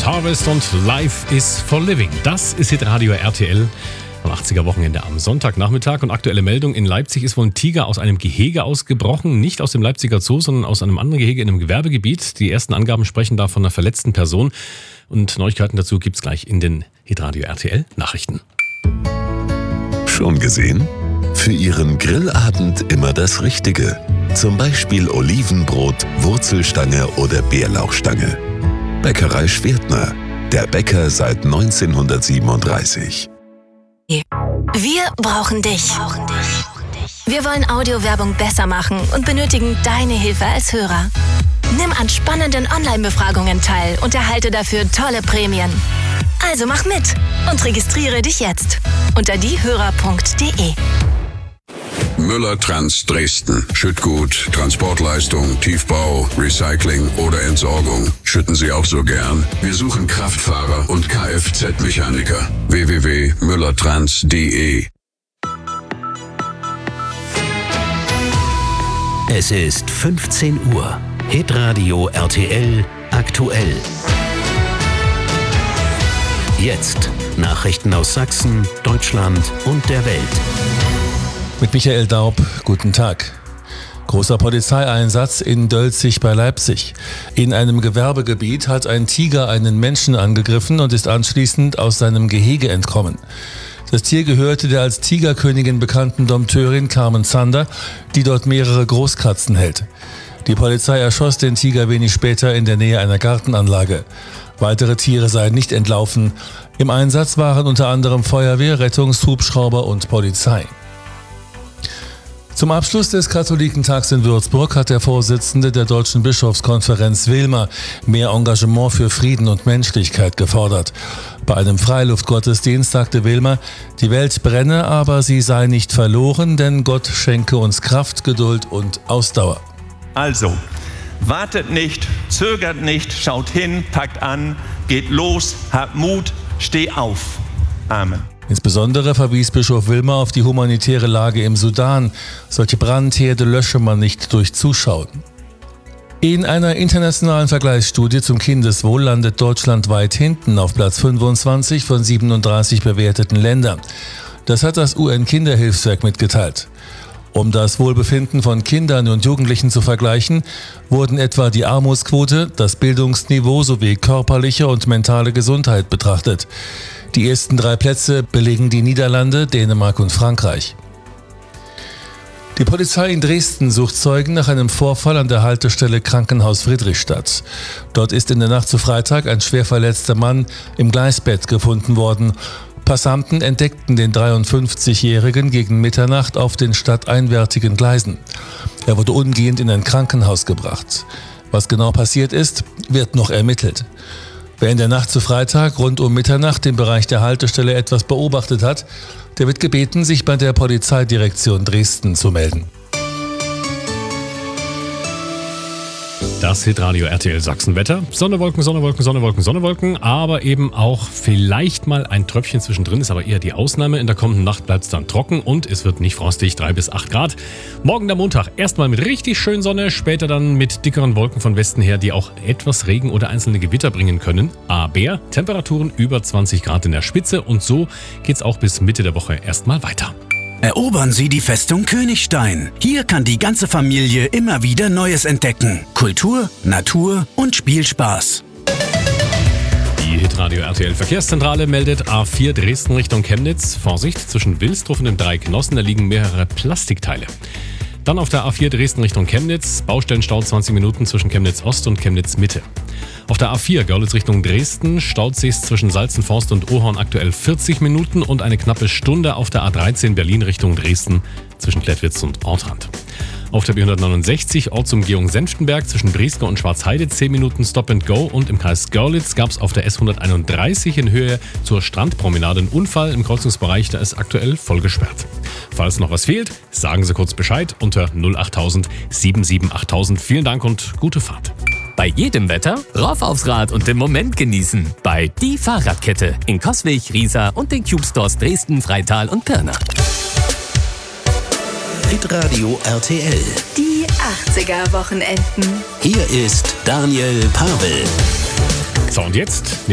und Harvest und Life is for Living. Das ist Hitradio RTL am 80er-Wochenende am Sonntagnachmittag. Und aktuelle Meldung: In Leipzig ist wohl ein Tiger aus einem Gehege ausgebrochen. Nicht aus dem Leipziger Zoo, sondern aus einem anderen Gehege in einem Gewerbegebiet. Die ersten Angaben sprechen da von einer verletzten Person. Und Neuigkeiten dazu gibt's gleich in den Hitradio RTL Nachrichten. Schon gesehen? Für Ihren Grillabend immer das Richtige. Zum Beispiel Olivenbrot, Wurzelstange oder Bärlauchstange. Bäckerei Schwertner. Der Bäcker seit 1937. Wir brauchen dich. Wir wollen Audiowerbung besser machen und benötigen deine Hilfe als Hörer. Nimm an spannenden Online-Befragungen teil und erhalte dafür tolle Prämien. Also mach mit und registriere dich jetzt unter diehörer.de. Müller Trans Dresden. Schüttgut, Transportleistung, Tiefbau, Recycling oder Entsorgung. Schütten Sie auch so gern? Wir suchen Kraftfahrer und Kfz-Mechaniker. www.müllertrans.de. Es ist 15 Uhr. Hitradio RTL aktuell. Jetzt Nachrichten aus Sachsen, Deutschland und der Welt. Mit Michael Daub, guten Tag. Großer Polizeieinsatz in Dölzig bei Leipzig. In einem Gewerbegebiet hat ein Tiger einen Menschen angegriffen und ist anschließend aus seinem Gehege entkommen. Das Tier gehörte der als Tigerkönigin bekannten Dompteurin Carmen Zander, die dort mehrere Großkatzen hält. Die Polizei erschoss den Tiger wenig später in der Nähe einer Gartenanlage. Weitere Tiere seien nicht entlaufen. Im Einsatz waren unter anderem Feuerwehr, Rettungshubschrauber und Polizei. Zum Abschluss des Katholikentags in Würzburg hat der Vorsitzende der Deutschen Bischofskonferenz Wilmer mehr Engagement für Frieden und Menschlichkeit gefordert. Bei einem Freiluftgottesdienst sagte Wilmer, die Welt brenne, aber sie sei nicht verloren, denn Gott schenke uns Kraft, Geduld und Ausdauer. Also, wartet nicht, zögert nicht, schaut hin, packt an, geht los, habt Mut, steh auf. Amen. Insbesondere verwies Bischof Wilmer auf die humanitäre Lage im Sudan. Solche Brandherde lösche man nicht durch Zuschauen. In einer internationalen Vergleichsstudie zum Kindeswohl landet Deutschland weit hinten auf Platz 25 von 37 bewerteten Ländern. Das hat das UN-Kinderhilfswerk mitgeteilt. Um das Wohlbefinden von Kindern und Jugendlichen zu vergleichen, wurden etwa die Armutsquote, das Bildungsniveau sowie körperliche und mentale Gesundheit betrachtet. Die ersten 3 Plätze belegen die Niederlande, Dänemark und Frankreich. Die Polizei in Dresden sucht Zeugen nach einem Vorfall an der Haltestelle Krankenhaus Friedrichstadt. Dort ist in der Nacht zu Freitag ein schwer verletzter Mann im Gleisbett gefunden worden. Passanten entdeckten den 53-Jährigen gegen Mitternacht auf den stadteinwärtigen Gleisen. Er wurde umgehend in ein Krankenhaus gebracht. Was genau passiert ist, wird noch ermittelt. Wer in der Nacht zu Freitag rund um Mitternacht im Bereich der Haltestelle etwas beobachtet hat, der wird gebeten, sich bei der Polizeidirektion Dresden zu melden. Das Hitradio RTL Sachsenwetter. Sonne, Wolken, Sonne, Wolken, Sonne, Wolken, Sonne, Wolken. Aber eben auch vielleicht mal ein Tröpfchen zwischendrin, ist aber eher die Ausnahme. In der kommenden Nacht bleibt es dann trocken und es wird nicht frostig, 3 bis 8 Grad. Morgen der Montag erstmal mit richtig schön Sonne, später dann mit dickeren Wolken von Westen her, die auch etwas Regen oder einzelne Gewitter bringen können. Aber Temperaturen über 20 Grad in der Spitze und so geht's auch bis Mitte der Woche erstmal weiter. Erobern Sie die Festung Königstein. Hier kann die ganze Familie immer wieder Neues entdecken. Kultur, Natur und Spielspaß. Die Hitradio RTL Verkehrszentrale meldet A4 Dresden Richtung Chemnitz. Vorsicht, zwischen Wilsdruff und dem Dreieck Nossen, da liegen mehrere Plastikteile. Dann auf der A4 Dresden Richtung Chemnitz, Baustellenstau 20 Minuten zwischen Chemnitz Ost und Chemnitz Mitte. Auf der A4 Görlitz Richtung Dresden, staut sich's zwischen Salzenforst und Ohorn aktuell 40 Minuten und eine knappe Stunde auf der A13 Berlin Richtung Dresden zwischen Klettwitz und Ortrand. Auf der B169 Ortsumgehung Senftenberg zwischen Brieske und Schwarzheide 10 Minuten Stop and Go und im Kreis Görlitz gab es auf der S131 in Höhe zur Strandpromenade einen Unfall im Kreuzungsbereich, da ist aktuell voll gesperrt. Falls noch was fehlt, sagen Sie kurz Bescheid unter 08000 77 8000. Vielen Dank und gute Fahrt. Bei jedem Wetter rauf aufs Rad und den Moment genießen. Bei Die Fahrradkette in Coswig, Riesa und den Cube Stores Dresden, Freital und Pirna. Hitradio RTL. Die 80er-Wochenenden. Hier ist Daniel Pavel. So, und jetzt